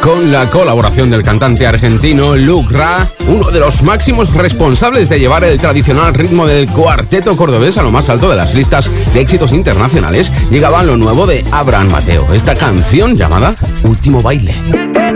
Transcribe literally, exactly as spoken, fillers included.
con la colaboración del cantante argentino Luc Ra, uno de los máximos responsables de llevar el tradicional ritmo del cuarteto cordobés a lo más alto de las listas de éxitos internacionales. Llegaba lo nuevo de Abraham Mateo, esta canción llamada Último Baile.